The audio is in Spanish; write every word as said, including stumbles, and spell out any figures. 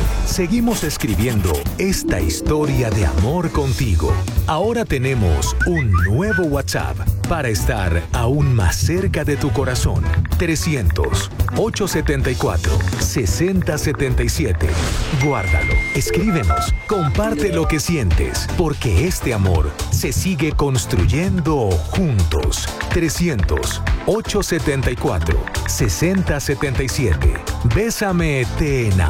Seguimos escribiendo esta historia de amor contigo. Ahora tenemos un nuevo WhatsApp para estar aún más cerca de tu corazón. trescientos, ochocientos setenta y cuatro, sesenta setenta y siete. Guárdalo, escríbenos, comparte lo que sientes, porque este amor se sigue construyendo juntos. trescientos, ochocientos setenta y cuatro, sesenta setenta y siete. Bésame, te enamoro.